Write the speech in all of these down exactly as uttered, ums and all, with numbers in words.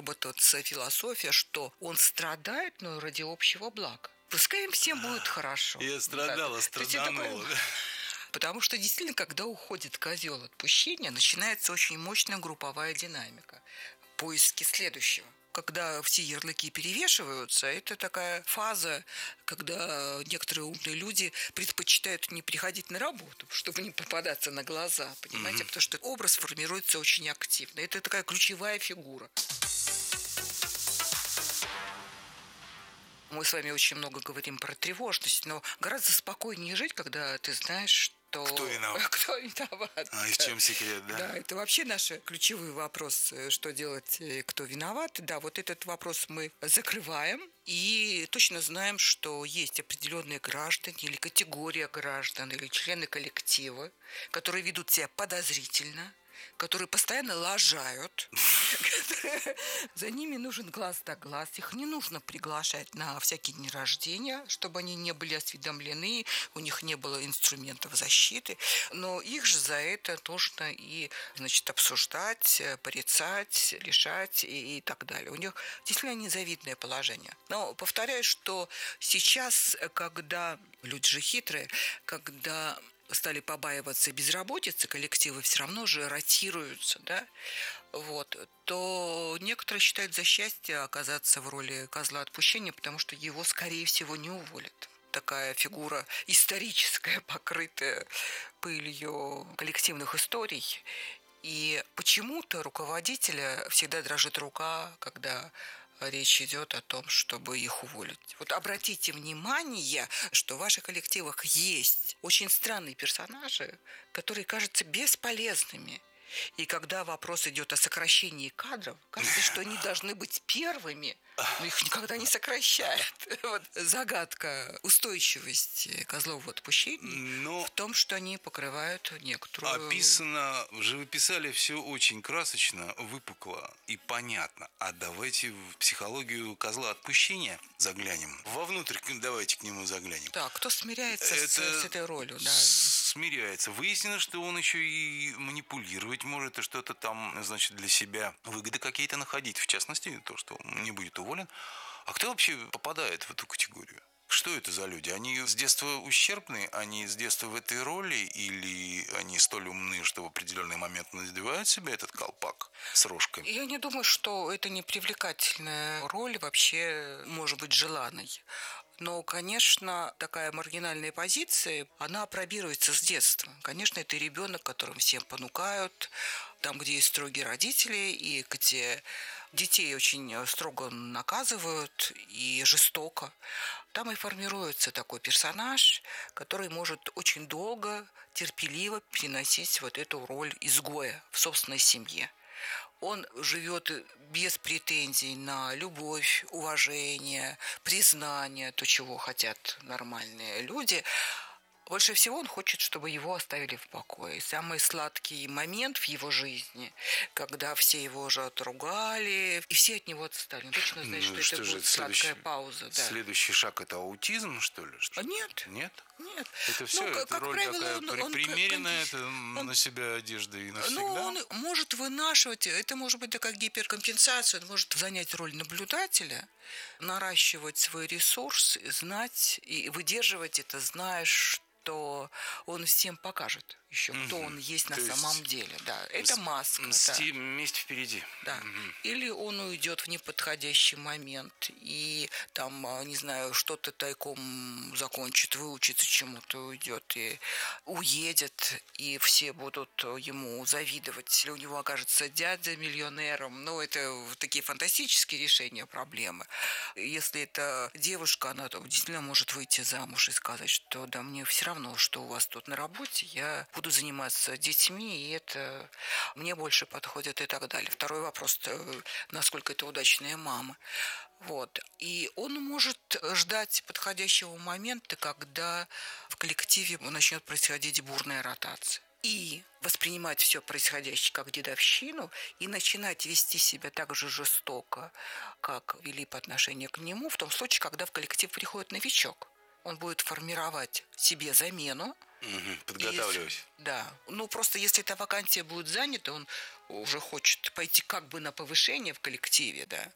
выработаться философия, что он страдает, но ради общего блага. Пускай им всем будет хорошо. Я страдала, да. страданула. Такое... Потому что действительно, когда уходит козел отпущения, начинается очень мощная групповая динамика. Поиски следующего. Когда все ярлыки перевешиваются, это такая фаза, когда некоторые умные люди предпочитают не приходить на работу, чтобы не попадаться на глаза, понимаете? Mm-hmm. Потому что образ формируется очень активно. Это такая ключевая фигура. Мы с вами очень много говорим про тревожность, но гораздо спокойнее жить, когда ты знаешь, что... Кто виноват? Кто виноват? А и в чем секрет, да? Да, это вообще наш ключевой вопрос, что делать, кто виноват. Да, вот этот вопрос мы закрываем и точно знаем, что есть определенные граждане или категория граждан, или члены коллектива, которые ведут себя подозрительно, которые постоянно лажают. За ними нужен глаз да глаз. Их не нужно приглашать на всякие дни рождения, чтобы они не были осведомлены, у них не было инструментов защиты. Но их же за это нужно и, значит, обсуждать, порицать, лишать и, и так далее. У них действительно незавидное положение. Но повторяю, что сейчас, когда люди же хитрые, когда стали побаиваться безработицы, коллективы все равно же ротируются, да, вот, то некоторые считают за счастье оказаться в роли козла отпущения, потому что его, скорее всего, не уволят. Такая фигура историческая, покрытая пылью коллективных историй. И почему-то руководителя всегда дрожит рука, когда речь идет о том, чтобы их уволить. Вот обратите внимание, что в ваших коллективах есть очень странные персонажи, которые кажутся бесполезными. И когда вопрос идет о сокращении кадров, кажется, что они должны быть первыми, но их никогда не сокращают. Вот загадка устойчивости козлов отпущения но в том, что они покрывают некоторую... Описано, живописали все очень красочно, выпукло и понятно. А давайте в психологию козла отпущения заглянем. Вовнутрь давайте к нему заглянем. Так, кто смиряется Это с, с этой ролью? Да. Смиряется. Выяснено, что он еще и манипулировать может, и что-то там, значит, для себя выгоды какие-то находить. В частности, то, что он не будет уволен. А кто вообще попадает в эту категорию? Что это за люди? Они с детства ущербные? Они с детства в этой роли? Или они столь умны, что в определенный момент надевают себе этот колпак с рожками? Я не думаю, что это непривлекательная роль, вообще может быть желанной. Но, конечно, такая маргинальная позиция, она апробируется с детства. Конечно, это ребенок, которым всем понукают, там, где есть строгие родители, и где детей очень строго наказывают и жестоко. Там и формируется такой персонаж, который может очень долго, терпеливо переносить вот эту роль изгоя в собственной семье. Он живет без претензий на любовь, уважение, признание, то, чего хотят нормальные люди. Больше всего он хочет, чтобы его оставили в покое. И самый сладкий момент в его жизни, когда все его уже отругали, и все от него отстали. Он точно знает, ну, что, что это будет это сладкая пауза. Да. Следующий шаг – это аутизм, что ли? Что? А нет. Нет? Нет. Это все, ну, это как роль правило, такая он, он, примеренная, это он, на себя одежда и навсегда? Ну, он может вынашивать, это может быть такая гиперкомпенсация, он может занять роль наблюдателя, наращивать свой ресурс, знать и выдерживать это, зная, что он всем покажет еще, кто угу. он есть на То самом деле. Да, это маска. Мсти, да. месть впереди. Да. Угу. Или он уйдет в неподходящий момент и там, не знаю, что-то тайком закончит, выучится чему-то, уйдет и уедет, и все будут ему завидовать. Или у него окажется дядя миллионером. Ну, это такие фантастические решения проблемы. Если это девушка, она действительно может выйти замуж и сказать, что да, мне все равно, что у вас тут на работе, я буду заниматься детьми, и это мне больше подходит и так далее. Второй вопрос, насколько это удачная мама. Вот. И он может ждать подходящего момента, когда в коллективе начнет происходить бурная ротация. И воспринимать все происходящее как дедовщину и начинать вести себя так же жестоко, как вели по отношению к нему, в том случае, когда в коллектив приходит новичок. он будет формировать себе замену. Угу, подготавливать. Если, да. Ну, просто если эта вакансия будет занята, он уже хочет пойти как бы на повышение в коллективе, да.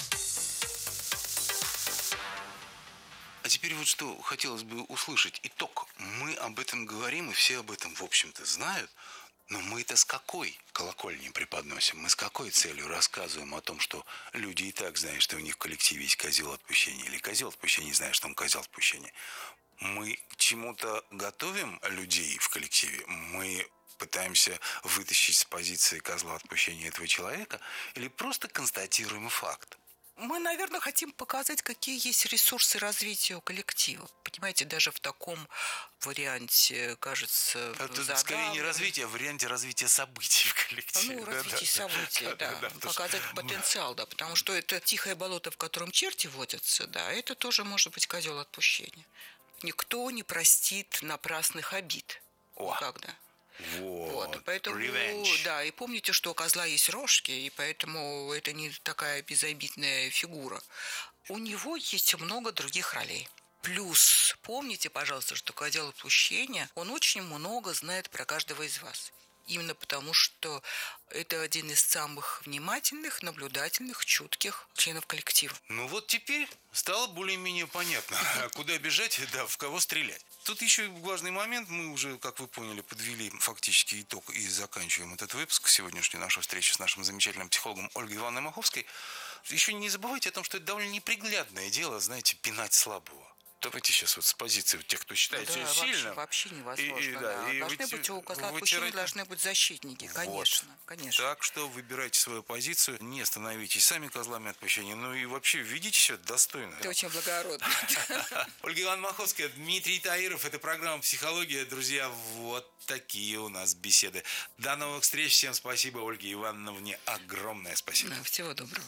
А теперь вот что хотелось бы услышать. Итог. Мы об этом говорим, и все об этом, в общем-то, знают. Но мы это с какой колокольни преподносим? Мы с какой целью рассказываем о том, что люди и так знают, что у них в коллективе есть козел отпущения, или козел отпущения, не знают, что он козел отпущения? Мы к чему-то готовим людей в коллективе? Мы пытаемся вытащить с позиции козла отпущения этого человека? Или просто констатируем факт? Мы, наверное, хотим показать, какие есть ресурсы развития у коллектива. Понимаете, даже в таком варианте, кажется, это задавлен... скорее не развитие, а варианте развития событий в коллективе. Ну, развитие да, событий, да. да, да, да показать что... потенциал, да, потому что это тихое болото, в котором черти водятся, да, это тоже может быть козел отпущения. Никто не простит напрасных обид. О. Никогда. Вот, вот, поэтому, Revenge. да, и помните, что у козла есть рожки, и поэтому это не такая безобидная фигура. У него есть много других ролей. Плюс, помните, пожалуйста, что козел отпущения, он очень много знает про каждого из вас. Именно потому, что это один из самых внимательных, наблюдательных, чутких членов коллектива. Ну вот теперь стало более-менее понятно, куда бежать, да, в кого стрелять. Тут еще важный момент, мы уже, как вы поняли, подвели фактически итог и заканчиваем этот выпуск сегодняшней нашей встречи с нашим замечательным психологом Ольгой Ивановной Маховской. Еще не забывайте о том, что это довольно неприглядное дело, знаете, пинать слабого. Давайте сейчас вот с позиции тех, кто считает да, себя вообще, сильным. Вообще невозможно. И, и, да. Да, и должны выти... быть у козла вытирать... отпущения, должны быть защитники, конечно, вот. конечно. Так что выбирайте свою позицию, не становитесь сами козлами отпущения, ну и вообще ведите себя достойно. Это очень благородно. Ольга Ивановна Маховская, Дмитрий Таиров, это программа «Психология». Друзья, вот такие у нас беседы. До новых встреч, всем спасибо, Ольге Ивановне огромное спасибо. Всего доброго.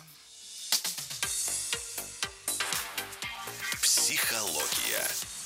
Психология.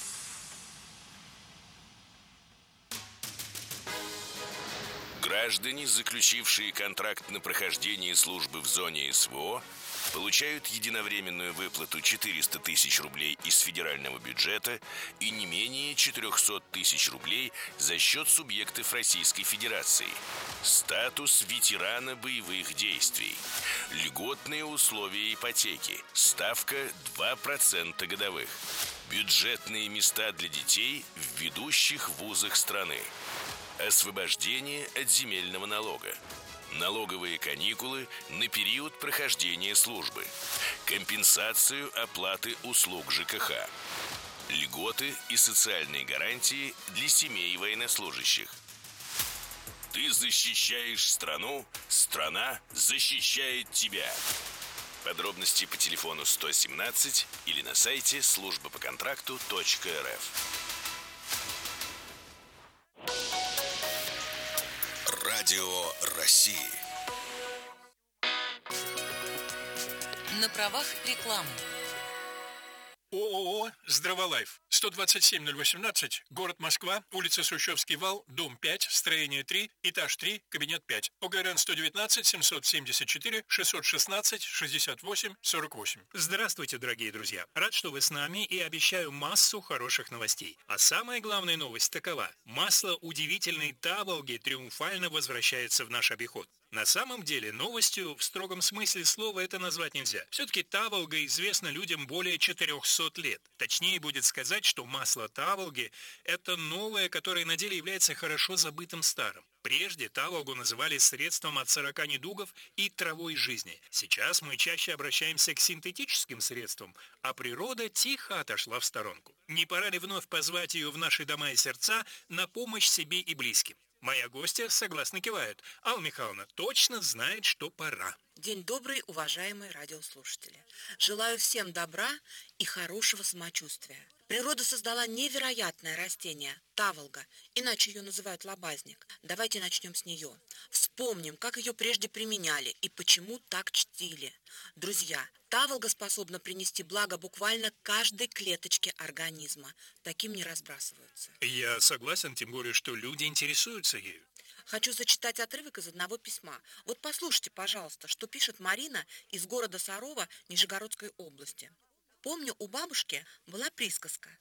Граждане, заключившие контракт на прохождение службы в зоне СВО, получают единовременную выплату четыреста тысяч рублей из федерального бюджета и не менее четыреста тысяч рублей за счет субъектов Российской Федерации. Статус ветерана боевых действий. Льготные условия ипотеки. Ставка два процента годовых. Бюджетные места для детей в ведущих вузах страны. Освобождение от земельного налога. Налоговые каникулы на период прохождения службы. Компенсацию оплаты услуг ЖКХ. Льготы и социальные гарантии для семей военнослужащих. Ты защищаешь страну, страна защищает тебя. Подробности по телефону сто семнадцать или на сайте служба по контракту точка эр эф. Радио России. На правах рекламы. ООО «Здраволайф». сто двадцать семь ноль восемнадцать, город Москва, улица Сущевский вал, дом пять, строение три, этаж три, кабинет пять. ОГРН сто девятнадцать семьсот семьдесят четыре шестьсот шестнадцать шестьдесят восемь сорок восемь. Здравствуйте, дорогие друзья. Рад, что вы с нами, и обещаю массу хороших новостей. А самая главная новость такова. Масло удивительной Таволги триумфально возвращается в наш обиход. На самом деле, новостью в строгом смысле слова это назвать нельзя. Все-таки Таволга известна людям более четырехсот лет. Точнее будет сказать, что масло Таволги – это новое, которое на деле является хорошо забытым старым. Прежде Таволгу называли средством от сорока недугов и травой жизни. Сейчас мы чаще обращаемся к синтетическим средствам, а природа тихо отошла в сторонку. Не пора ли вновь позвать ее в наши дома и сердца на помощь себе и близким? Моя гостья согласно кивает. Алла Михайловна точно знает, что пора. День добрый, уважаемые радиослушатели. Желаю всем добра и хорошего самочувствия. Природа создала невероятное растение – таволга, иначе ее называют лобазник. Давайте начнем с нее. Вспомним, как ее прежде применяли и почему так чтили. Друзья, таволга способна принести благо буквально каждой клеточке организма. Таким не разбрасываются. Я согласен, тем более, что люди интересуются ею. Хочу зачитать отрывок из одного письма. Вот послушайте, пожалуйста, что пишет Марина из города Сарова Нижегородской области. Помню, у бабушки была присказка: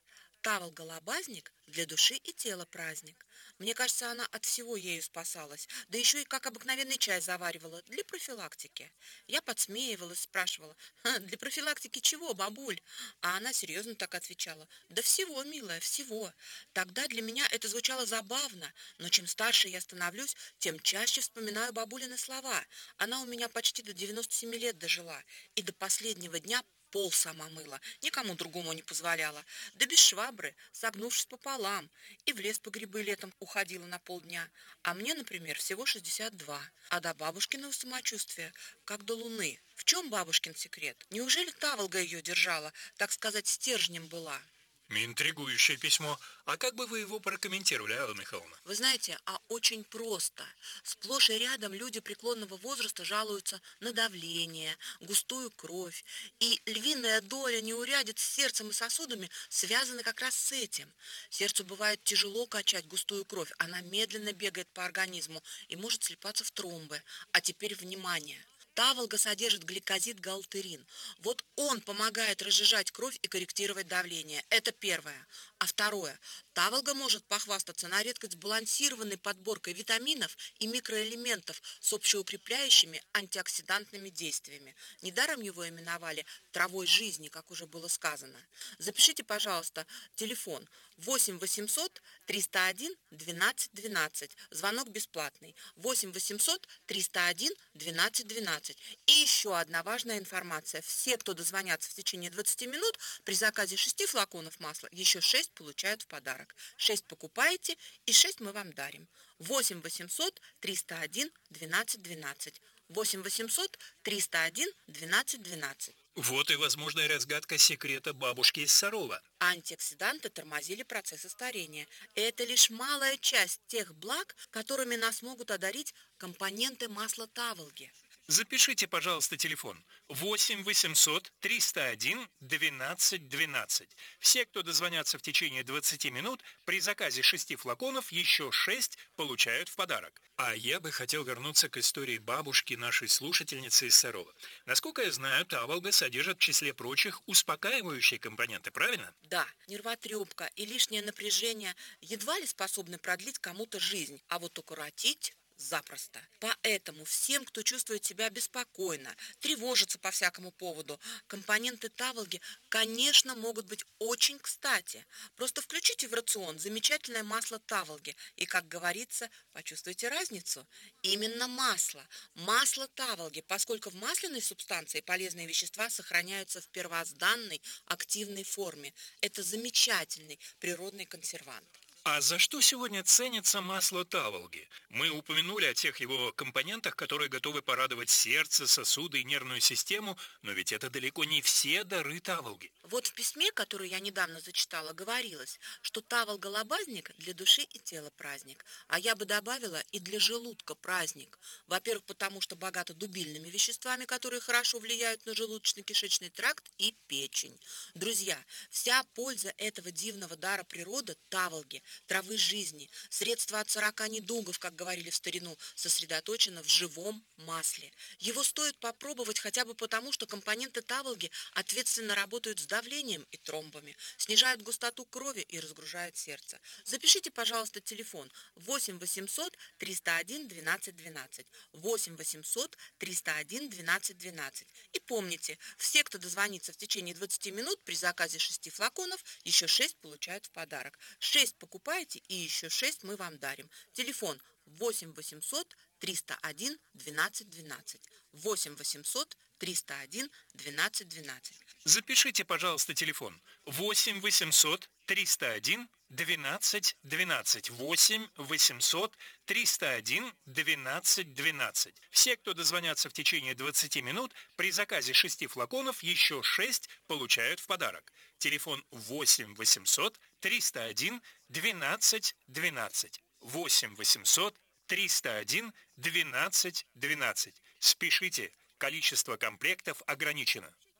Таволга-лобазник для души и тела праздник. Мне кажется, она от всего ею спасалась, да еще и как обыкновенный чай заваривала для профилактики. Я подсмеивалась, спрашивала: «Ха, для профилактики чего, бабуль?» А она серьезно так отвечала: «Да всего, милая, всего». Тогда для меня это звучало забавно, но чем старше я становлюсь, тем чаще вспоминаю бабулины слова. Она у меня почти до девяноста семи лет дожила, и до последнего дня пол сама мыла, никому другому не позволяла, да без швабры, согнувшись пополам, и в лес по грибы летом уходила на полдня. А мне, например, всего шестьдесят два, а до бабушкиного самочувствия, как до луны. В чем бабушкин секрет? Неужели Таволга ее держала, так сказать, стержнем была? Интригующее письмо. А как бы вы его прокомментировали, Алла Михайловна? Вы знаете, а очень просто. Сплошь и рядом люди преклонного возраста жалуются на давление, густую кровь. И львиная доля неурядиц с сердцем и сосудами связаны как раз с этим. Сердцу бывает тяжело качать густую кровь. Она медленно бегает по организму и может слипаться в тромбы. А теперь внимание! Таволга содержит гликозид галтерин. Вот он помогает разжижать кровь и корректировать давление. Это первое. А второе. Таволга может похвастаться на редкость сбалансированной подборкой витаминов и микроэлементов с общеукрепляющими антиоксидантными действиями. Недаром его именовали травой жизни, как уже было сказано. Запишите, пожалуйста, телефон восемь восемьсот триста один двенадцать двенадцать. Звонок бесплатный. восемь восемьсот триста один двенадцать двенадцать. И еще одна важная информация. Все, кто дозвонятся в течение двадцати минут, при заказе шести флаконов масла, еще шесть получают в подарок. шесть покупаете, и шесть мы вам дарим. восемь восемьсот триста один двенадцать двенадцать. восемь восемьсот триста один двенадцать двенадцать. Вот и возможная разгадка секрета бабушки из Сарова. Антиоксиданты тормозили процессы старения. И это лишь малая часть тех благ, которыми нас могут одарить компоненты масла Таволги. Запишите, пожалуйста, телефон восемь восемьсот триста один двенадцать двенадцать. Все, кто дозвонятся в течение двадцати минут, при заказе шести флаконов еще шесть получают в подарок. А я бы хотел вернуться к истории бабушки нашей слушательницы из Сарова. Насколько я знаю, Таволга содержит в числе прочих успокаивающие компоненты, правильно? Да, нервотрепка и лишнее напряжение едва ли способны продлить кому-то жизнь, а вот укоротить запросто. Поэтому всем, кто чувствует себя беспокойно, тревожится по всякому поводу, компоненты Таволги, конечно, могут быть очень кстати. Просто включите в рацион замечательное масло Таволги и, как говорится, почувствуйте разницу. Именно масло. Масло Таволги, поскольку в масляной субстанции полезные вещества сохраняются в первозданной активной форме. Это замечательный природный консервант. А за что сегодня ценится масло Таволги? Мы упомянули о тех его компонентах, которые готовы порадовать сердце, сосуды и нервную систему, но ведь это далеко не все дары Таволги. Вот в письме, которое я недавно зачитала, говорилось, что Таволга-лобазник для души и тела праздник, а я бы добавила и для желудка праздник. Во-первых, потому что богато дубильными веществами, которые хорошо влияют на желудочно-кишечный тракт и печень. Друзья, вся польза этого дивного дара природы Таволги, травы жизни, средства от сорока недугов, как говорили в старину, сосредоточено в живом масле. Его стоит попробовать хотя бы потому, что компоненты Таволги ответственно работают с давлением и тромбами, снижают густоту крови и разгружают сердце. Запишите, пожалуйста, телефон восемь восемьсот триста один двенадцать двенадцать. восемь восемьсот триста один двенадцать двенадцать. И помните, все, кто дозвонится в течение двадцати минут, при заказе шести флаконов, еще шесть получают в подарок. шесть покупайте, и еще шесть мы вам дарим. Телефон восемь восемьсот триста один двенадцать двенадцать. восемь восемьсот триста один двенадцать двенадцать. Запишите, пожалуйста, телефон восемь восемьсот триста один двенадцать двенадцать. восемь восемьсот триста один двенадцать двенадцать. Все, кто дозвонятся в течение двадцати минут, при заказе шести флаконов еще шесть получают в подарок. Телефон восемь восемьсот триста один двенадцать двенадцать. восемь восемьсот триста один двенадцать двенадцать. Спешите, количество комплектов ограничено.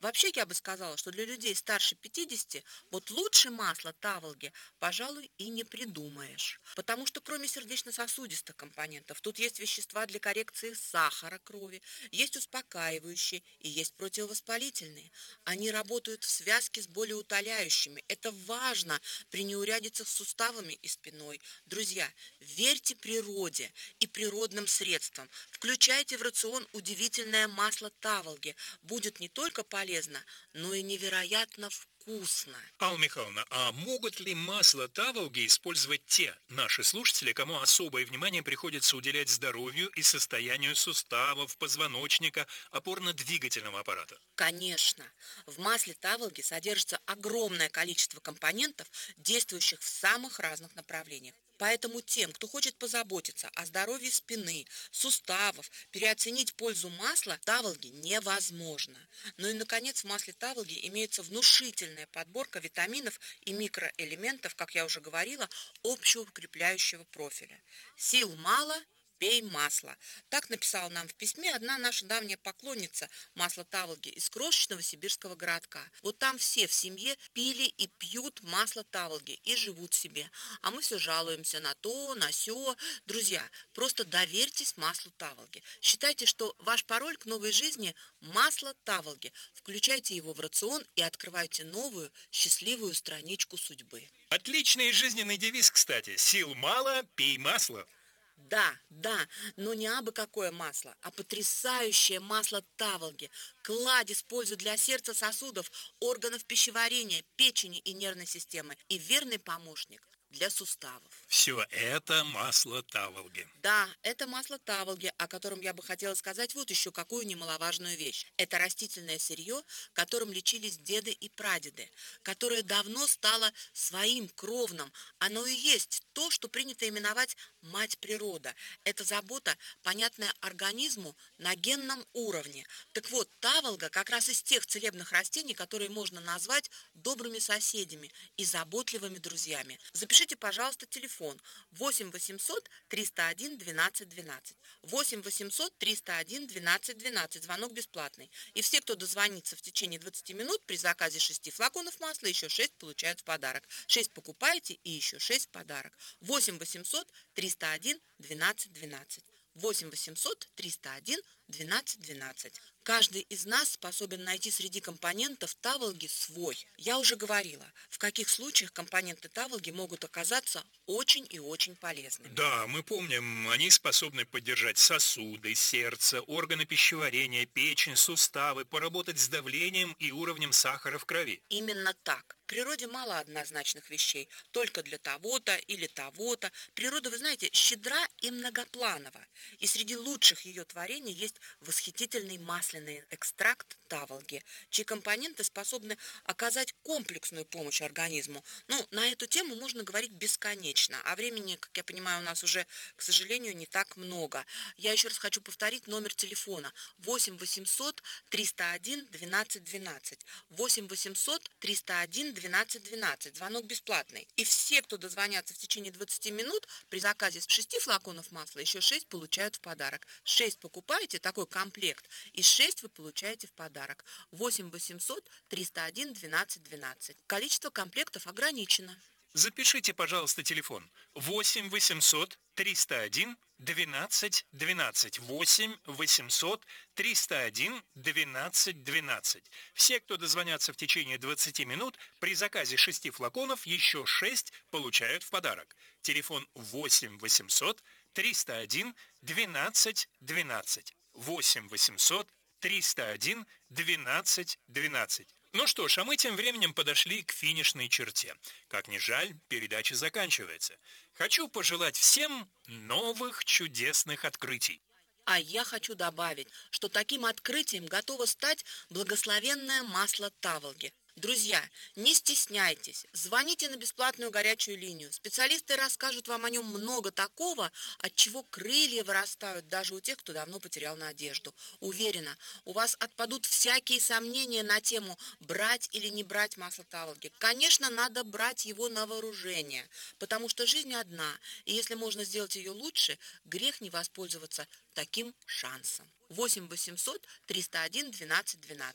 Вообще, я бы сказала, что для людей старше пятидесяти вот лучше масла Таволги, пожалуй, и не придумаешь. Потому что кроме сердечно-сосудистых компонентов, тут есть вещества для коррекции сахара крови, есть успокаивающие и есть противовоспалительные. Они работают в связке с болеутоляющими. Это важно при неурядицах с суставами и спиной. Друзья, верьте природе и природным средствам. Включайте в рацион удивительное масло Таволги. Будет не только полезно, но и невероятно вкусно. Алла Михайловна, а могут ли масло Таволги использовать те наши слушатели, кому особое внимание приходится уделять здоровью и состоянию суставов, позвоночника, опорно-двигательного аппарата? Конечно. В масле Таволги содержится огромное количество компонентов, действующих в самых разных направлениях. Поэтому тем, кто хочет позаботиться о здоровье спины, суставов, переоценить пользу масла Таволги невозможно. Ну и, наконец, в масле Таволги имеется внушительная подборка витаминов и микроэлементов, как я уже говорила, общеукрепляющего профиля. Сил мало – пей масло. Так написала нам в письме одна наша давняя поклонница масла Таволги из крошечного сибирского городка. Вот там все в семье пили и пьют масло Таволги и живут себе. А мы все жалуемся на то, на сё. Друзья, просто доверьтесь маслу Таволги. Считайте, что ваш пароль к новой жизни – масло Таволги. Включайте его в рацион и открывайте новую, счастливую страничку судьбы. Отличный жизненный девиз, кстати. Сил мало, пей масло. Да, да, но не абы какое масло, а потрясающее масло Таволги. Кладезь пользы для сердца, сосудов, органов пищеварения, печени и нервной системы. И верный помощник для суставов. Все это масло Таволги. Да, это масло Таволги, о котором я бы хотела сказать вот еще какую немаловажную вещь. Это растительное сырье, которым лечились деды и прадеды, которое давно стало своим кровным. Оно и есть то, что принято именовать мать природа. Это забота, понятная организму на генном уровне. Так вот, Таволга как раз из тех целебных растений, которые можно назвать добрыми соседями и заботливыми друзьями. Запишите, пожалуйста, телефон восемь восемьсот триста один двенадцать двенадцать. восемь восемьсот триста один двенадцать двенадцать. Звонок бесплатный. И все, кто дозвонится в течение двадцати минут, при заказе шести флаконов масла, еще шесть получают в подарок. шесть покупаете и еще шесть в подарок. восемь восемьсот триста один двенадцать двенадцать. восемь восемьсот триста один двенадцать двенадцать. Каждый из нас способен найти среди компонентов Таволги свой. Я уже говорила, в каких случаях компоненты Таволги могут оказаться очень и очень полезными. Да, мы помним, они способны поддержать сосуды, сердце, органы пищеварения, печень, суставы, поработать с давлением и уровнем сахара в крови. Именно так. В природе мало однозначных вещей, только для того-то или того-то. Природа, вы знаете, щедра и многопланова. И среди лучших ее творений есть восхитительный масляный экстракт Таволги, чьи компоненты способны оказать комплексную помощь организму. Ну, на эту тему можно говорить бесконечно, а времени, как я понимаю, у нас уже, к сожалению, не так много. Я еще раз хочу повторить номер телефона восемь восемьсот триста один двенадцать двенадцать. восемь восемьсот триста один двенадцать двенадцать. Звонок бесплатный. И все, кто дозвонятся в течение двадцати минут, при заказе шести флаконов масла еще шесть получают в подарок. шесть покупаете, такой комплект, и шесть вы получаете в подарок. восемь восемьсот триста один двенадцать двенадцать. Количество комплектов ограничено. Запишите, пожалуйста, телефон восемь восемьсот триста один двенадцать двенадцать. восемь восемьсот триста один двенадцать двенадцать. Все, кто дозвонятся в течение двадцати минут, при заказе шести флаконов еще шесть получают в подарок. Телефон восемь восемьсот триста один двенадцать двенадцать. восемь восемьсот триста один двенадцать двенадцать. Ну что ж, а мы тем временем подошли к финишной черте. Как ни жаль, передача заканчивается. Хочу пожелать всем новых чудесных открытий. А я хочу добавить, что таким открытием готово стать благословенное масло Таволги. Друзья, не стесняйтесь, звоните на бесплатную горячую линию. Специалисты расскажут вам о нем много такого, от чего крылья вырастают даже у тех, кто давно потерял надежду. Уверена, у вас отпадут всякие сомнения на тему брать или не брать масло Таволги. Конечно, надо брать его на вооружение, потому что жизнь одна, и если можно сделать ее лучше, грех не воспользоваться таким шансом. восемь восемьсот триста один двенадцать двенадцать.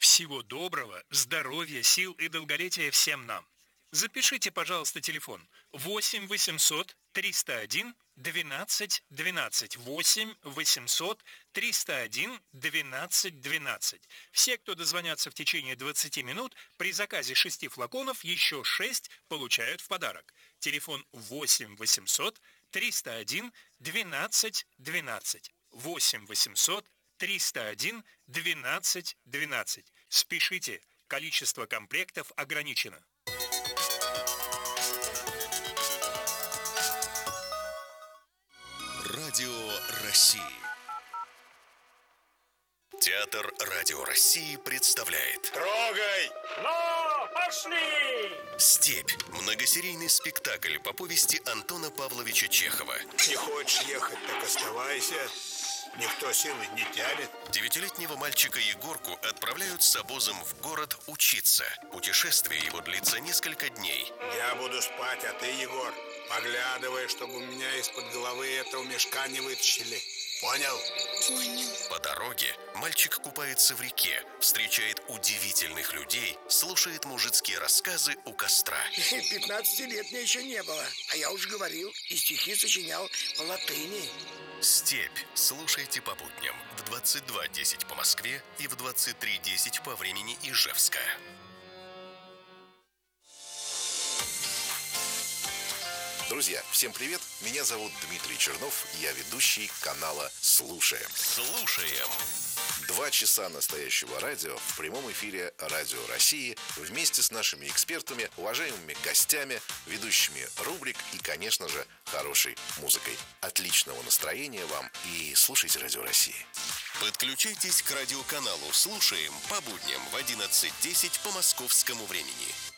Всего доброго, здоровья, сил и долголетия всем нам. Запишите, пожалуйста, телефон восемь восемьсот триста один двенадцать двенадцать. восемь восемьсот триста один двенадцать двенадцать. Все, кто дозвонятся в течение двадцати минут, при заказе шести флаконов еще шесть получают в подарок. Телефон восемь восемьсот триста один двенадцать двенадцать. восемь восемьсот триста один двенадцать двенадцать. Спешите, количество комплектов ограничено. Радио России. Театр Радио России представляет Трогай! Ну, пошли! «Степь» – многосерийный спектакль по повести Антона Павловича Чехова. Не хочешь ехать, так оставайся. Никто силы не тянет. Девятилетнего мальчика Егорку отправляют с обозом в город учиться. Путешествие его длится несколько дней. Я буду спать, а ты, Егор, поглядывай, чтобы у меня из-под головы этого мешка не вытащили. Понял? Понял. По дороге мальчик купается в реке, встречает удивительных людей, слушает мужицкие рассказы у костра. Пятнадцати лет мне еще не было, а я уже говорил и стихи сочинял по латыни. «Степь» слушайте по будням в двадцать два десять по Москве и в двадцать три десять по времени Ижевска. Друзья, всем привет! Меня зовут Дмитрий Чернов, я ведущий канала «Слушаем». Слушаем. Два часа настоящего радио в прямом эфире Радио России вместе с нашими экспертами, уважаемыми гостями, ведущими рубрик и, конечно же, хорошей музыкой. Отличного настроения вам и слушайте Радио России. Подключайтесь к радиоканалу «Слушаем» по будням в одиннадцать десять по московскому времени.